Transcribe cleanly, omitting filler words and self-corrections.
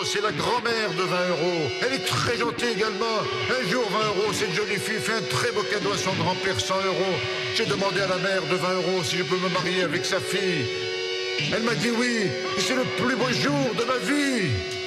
euros, c'est la grand-mère de 20 euros. Elle est très gentille également. Un jour, 20 euros, cette jolie fille fait un très beau cadeau à son grand-père, 100 euros. J'ai demandé à la mère de 20 euros si je peux me marier avec sa fille. Elle m'a dit oui, et c'est le plus beau jour de ma vie.